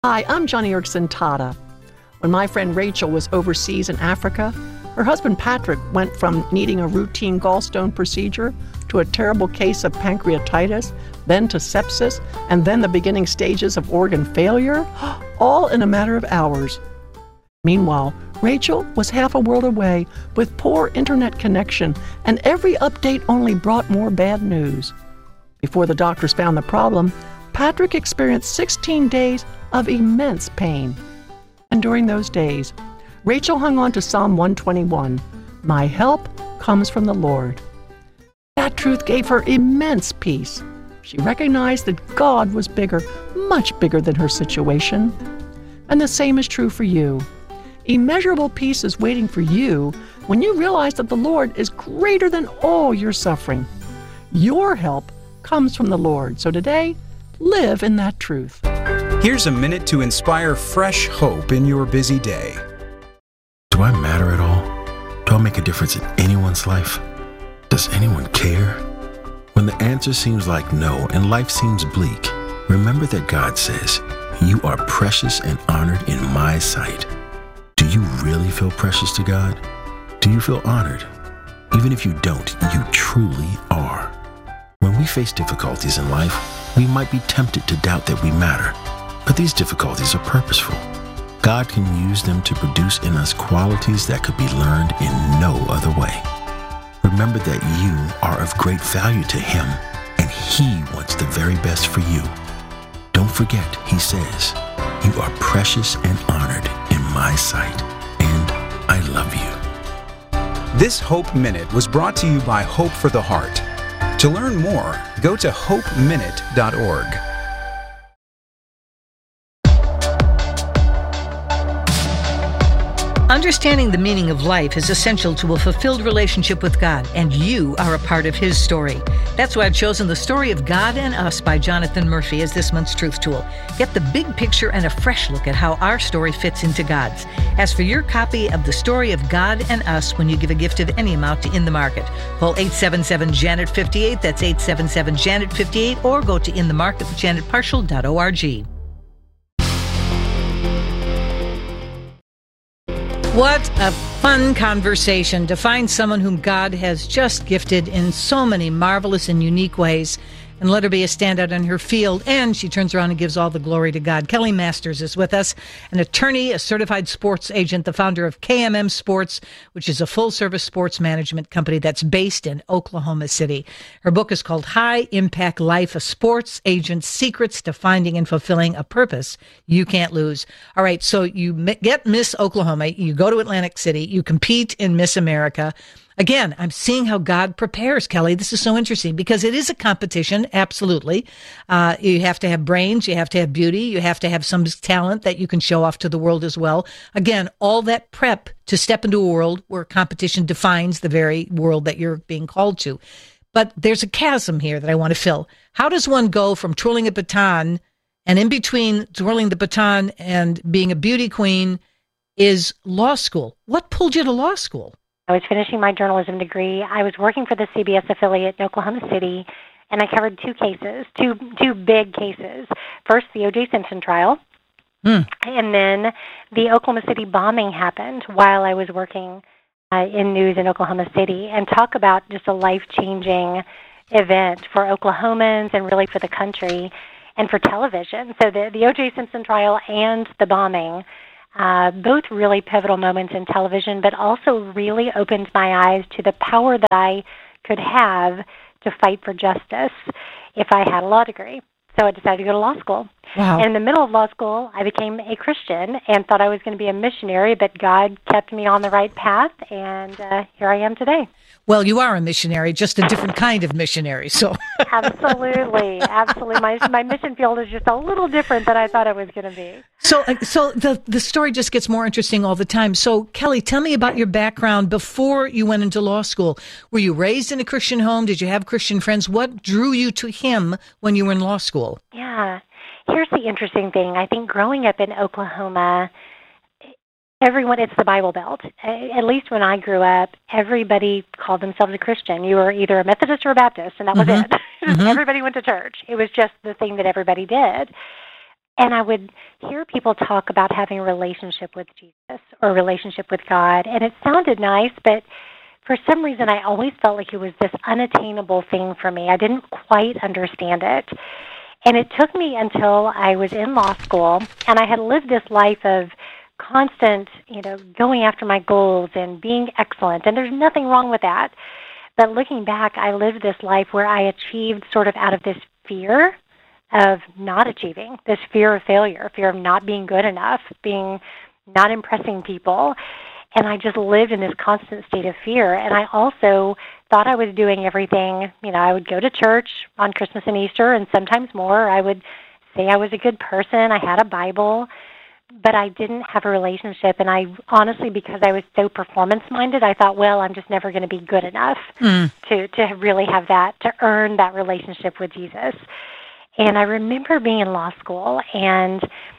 Hi, I'm Johnny Erickson Tata. When my friend Rachel was overseas in Africa, her husband Patrick went from needing a routine gallstone procedure to a terrible case of pancreatitis, then to sepsis, and then the beginning stages of organ failure, all in a matter of hours. Meanwhile, Rachel was half a world away with poor internet connection, and every update only brought more bad news. Before the doctors found the problem, Patrick experienced 16 days of immense pain. And during those days, Rachel hung on to Psalm 121, "My help comes from the Lord." That truth gave her immense peace. She recognized that God was bigger, much bigger than her situation. And the same is true for you. Immeasurable peace is waiting for you when you realize that the Lord is greater than all your suffering. Your help comes from the Lord. So today, live in that truth. Here's a minute to inspire fresh hope in your busy day. Do I matter at all? Do I make a difference in anyone's life? Does anyone care? When the answer seems like no and life seems bleak, remember that God says, "You are precious and honored in my sight." Do you really feel precious to God? Do you feel honored? Even if you don't, you truly are. When we face difficulties in life, we might be tempted to doubt that we matter, but these difficulties are purposeful. God can use them to produce in us qualities that could be learned in no other way. Remember that you are of great value to Him, and He wants the very best for you. Don't forget, He says, "You are precious and honored in my sight, and I love you." This Hope Minute was brought to you by Hope for the Heart. To learn more, go to hopeminute.org. Understanding the meaning of life is essential to a fulfilled relationship with God, and you are a part of His story. That's why I've chosen The Story of God and Us by Jonathan Murphy as this month's Truth Tool. Get the big picture and a fresh look at how our story fits into God's. Ask for your copy of The Story of God and Us when you give a gift of any amount to In the Market. Call 877-JANET-58, that's 877-JANET-58, or go to inthemarketwithjanetparshall.org. What a fun conversation to find someone whom God has just gifted in so many marvelous and unique ways and let her be a standout in her field. And she turns around and gives all the glory to God. Kelly Masters is with us, an attorney, a certified sports agent, the founder of KMM Sports, which is a full-service sports management company that's based in Oklahoma City. Her book is called High Impact Life, a sports agent's secrets to finding and fulfilling a purpose you can't lose. All right, so you get Miss Oklahoma, you go to Atlantic City, you compete in Miss America. Again, I'm seeing how God prepares, Kelly. This is so interesting because it is a competition, absolutely. You have to have brains, you have to have beauty, you have to have some talent that you can show off to the world as well. Again, all that prep to step into a world where competition defines the very world that you're being called to. But there's a chasm here that I want to fill. How does one go from twirling a baton, and in between twirling the baton and being a beauty queen is law school? What pulled you to law school? I was finishing my journalism degree. I was working for the CBS affiliate in Oklahoma City, and I covered two big cases. First, the O.J. Simpson trial, and then the Oklahoma City bombing happened while I was working in news in Oklahoma City. And talk about just a life-changing event for Oklahomans and really for the country and for television. So the O.J. Simpson trial and the bombing, both really pivotal moments in television, but also really opened my eyes to the power that I could have to fight for justice if I had a law degree. So I decided to go to law school. Wow. And in the middle of law school, I became a Christian and thought I was going to be a missionary, but God kept me on the right path, and here I am today. Well, you are a missionary, just a different kind of missionary. So Absolutely. My mission field is just a little different than I thought it was going to be. So the story just gets more interesting all the time. So, Kelly, tell me about your background before you went into law school. Were you raised in a Christian home? Did you have Christian friends? What drew you to Him when you were in law school? Yeah. Here's the interesting thing. I think growing up in Oklahoma, it's the Bible Belt. At least when I grew up, everybody called themselves a Christian. You were either a Methodist or a Baptist, and that was it. Everybody went to church. It was just the thing that everybody did. And I would hear people talk about having a relationship with Jesus or a relationship with God, and it sounded nice, but for some reason I always felt like it was this unattainable thing for me. I didn't quite understand it. And it took me until I was in law school, and I had lived this life of constant, going after my goals and being excellent, and there's nothing wrong with that. But looking back, I lived this life where I achieved sort of out of this fear of not achieving, this fear of failure, fear of not being good enough, not impressing people. And I just lived in this constant state of fear. And I also thought I was doing everything. I would go to church on Christmas and Easter, and sometimes more. I would say I was a good person. I had a Bible, but I didn't have a relationship. And I honestly, because I was so performance-minded, I thought, well, I'm just never going to be good enough to really have that, to earn that relationship with Jesus. And I remember being in law school, and,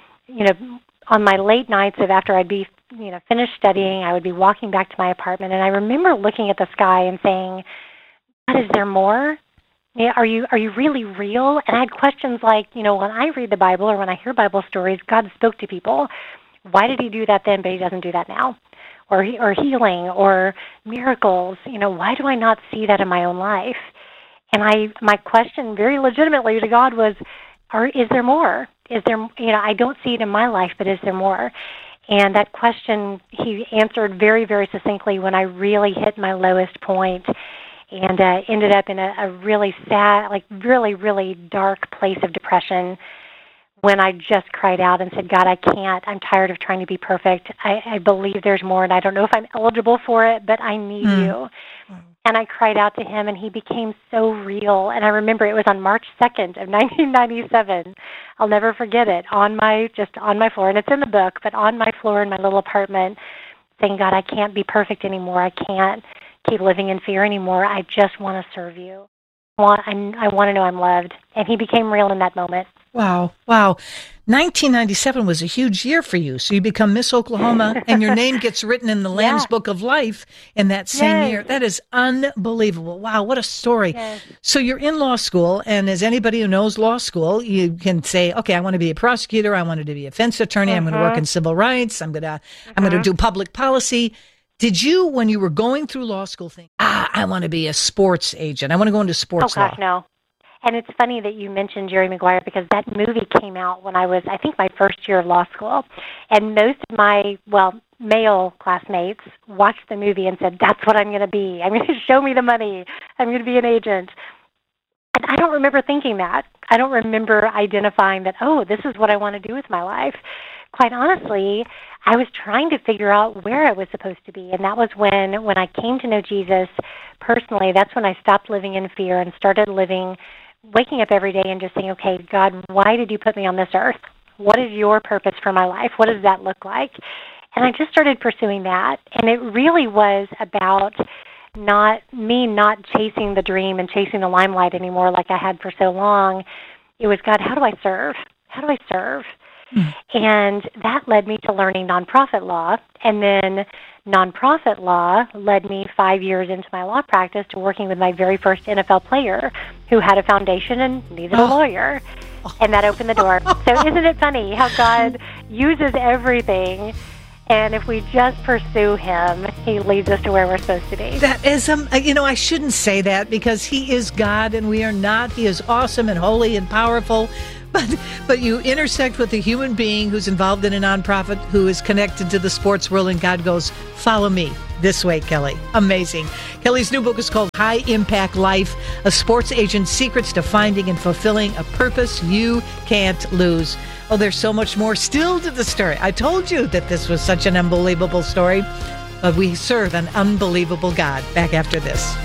on my late nights of after I'd be, finished studying, I would be walking back to my apartment, and I remember looking at the sky and saying, God, is there more? Are you really real? And I had questions like, when I read the Bible or when I hear Bible stories, God spoke to people. Why did he do that then, but he doesn't do that now? Or healing or miracles. Why do I not see that in my own life? And my question very legitimately to God was, is there more? Is there, I don't see it in my life, but is there more? And that question he answered very, very succinctly when I really hit my lowest point and ended up in a really sad, like really, really dark place of depression when I just cried out and said, God, I can't. I'm tired of trying to be perfect. I believe there's more, and I don't know if I'm eligible for it, but I need you. And I cried out to him, and he became so real. And I remember it was on March 2nd of 1997. I'll never forget it, on my floor, and it's in the book, but on my floor in my little apartment, saying, God, I can't be perfect anymore. I can't keep living in fear anymore. I just want to serve you. I want to know I'm loved. And he became real in that moment. Wow. 1997 was a huge year for you. So you become Miss Oklahoma, and your name gets written in the Lamb's Book of Life in that same year. That is unbelievable. Wow, what a story. Yes. So you're in law school, and as anybody who knows law school, you can say, okay, I want to be a prosecutor. I wanted to be a defense attorney. I'm going to work in civil rights. I'm going to do public policy. Did you, when you were going through law school, think, I want to be a sports agent. I want to go into sports law? Oh, gosh, no. And it's funny that you mentioned Jerry Maguire, because that movie came out when I was, I think, my first year of law school. And most of my, male classmates watched the movie and said, that's what I'm going to be. I'm going to show me the money. I'm going to be an agent. And I don't remember thinking that. I don't remember identifying that, this is what I want to do with my life. Quite honestly, I was trying to figure out where I was supposed to be. And that was when I came to know Jesus personally. That's when I stopped living in fear and started waking up every day and just saying, okay, God, why did you put me on this earth? What is your purpose for my life? What does that look like? And I just started pursuing that. And it really was about not chasing the dream and chasing the limelight anymore like I had for so long. It was, God, how do I serve? How do I serve? And that led me to learning nonprofit law. And then nonprofit law led me 5 years into my law practice to working with my very first NFL player who had a foundation and needed a lawyer. And that opened the door. So isn't it funny how God uses everything? And if we just pursue him, he leads us to where we're supposed to be. That is, I shouldn't say that, because he is God and we are not. He is awesome and holy and powerful. But you intersect with a human being who's involved in a nonprofit who is connected to the sports world, and God goes, follow me this way, Kelly. Amazing. Kelly's new book is called High Impact Life, A Sports Agent's Secrets to Finding and Fulfilling a Purpose You Can't Lose. Oh, there's so much more still to the story. I told you that this was such an unbelievable story, but we serve an unbelievable God. Back after this.